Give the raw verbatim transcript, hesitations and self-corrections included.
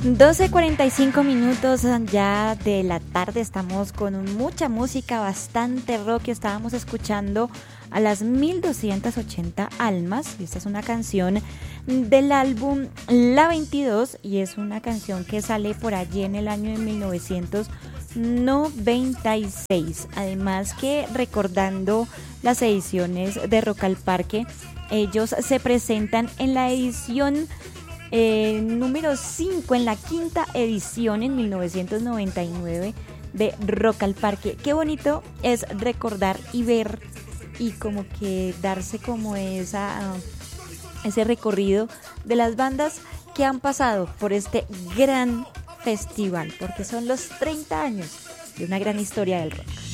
doce cuarenta y cinco minutos ya de la tarde, estamos con mucha música, bastante rock. Estábamos escuchando a las mil doscientas ochenta Almas, y esta es una canción del álbum La veintidós, y es una canción que sale por allí en el año de mil novecientos noventa y seis. Además que, recordando las ediciones de Rock al Parque, ellos se presentan en la edición Eh, número cinco, en la quinta edición en mil novecientos noventa y nueve de Rock al Parque. Qué bonito es recordar y ver y como que darse como esa ese recorrido de las bandas que han pasado por este gran festival, porque son los treinta años de una gran historia del rock.